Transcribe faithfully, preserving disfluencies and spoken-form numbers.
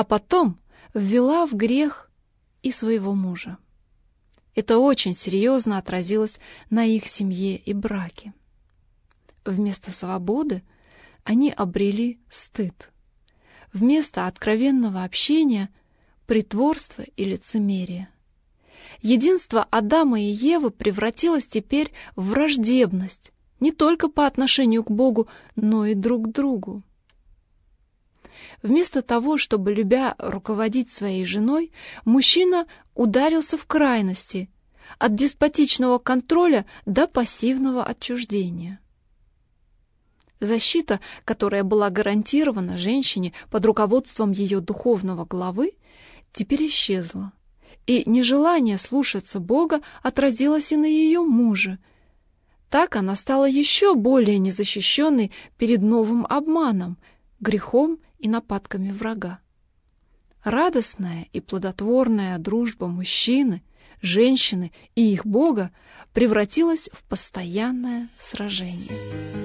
а потом ввела в грех и своего мужа. Это очень серьезно отразилось на их семье и браке. Вместо свободы они обрели стыд. Вместо откровенного общения — притворство и лицемерие. Единство Адама и Евы превратилось теперь в враждебность не только по отношению к Богу, но и друг к другу. Вместо того, чтобы, любя, руководить своей женой, мужчина ударился в крайности, от деспотичного контроля до пассивного отчуждения. Защита, которая была гарантирована женщине под руководством ее духовного главы, теперь исчезла, и нежелание слушаться Бога отразилось и на ее муже. Так она стала еще более незащищенной перед новым обманом, грехом и нападками врага. Радостная и плодотворная дружба мужчины, женщины и их Бога превратилась в постоянное сражение.